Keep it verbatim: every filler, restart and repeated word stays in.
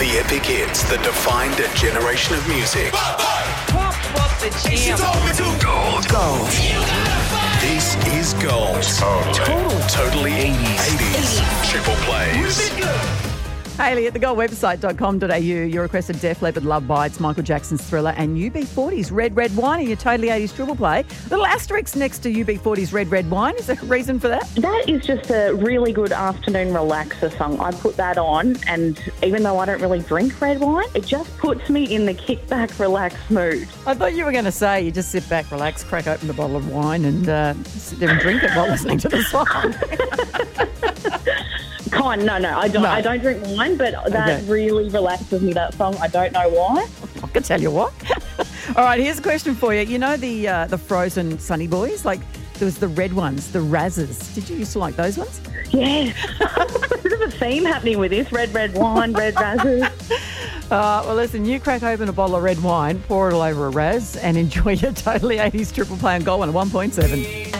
The epic hits that defined a generation of music. Pump up the jam. Gold. Gold. This is Gold. Total. Totally eighties. eighties. Triple plays. Hayley at the gold website dot com dot a u. Your requested Def Leppard Love Bites, Michael Jackson's Thriller, and U B forty's Red Red Wine in your Totally eighties triple play. Little asterisk next to U B forty's Red Red Wine. Is there a reason for that? That is just a really good afternoon relaxer song. I put that on, and even though I don't really drink red wine, it just puts me in the kick-back, relaxed mood. I thought you were going to say you just sit back, relax, crack open a bottle of wine and uh, sit there and drink it while listening to the song. Kind, no, no, I don't. No. I don't drink wine, but that Okay. really relaxes me. That song, I don't know why. I can tell you what. All right, here's a question for you. You know the uh, the Frozen Sunny Boys? Like, there was the red ones, the Razzes. Did you used to like those ones? Yes, there's a theme happening with this: red, red wine, red razzes. Uh, well, listen, you crack open a bottle of red wine, pour it all over a Raz, and enjoy your Totally eighties triple play on Gold one at one point seven.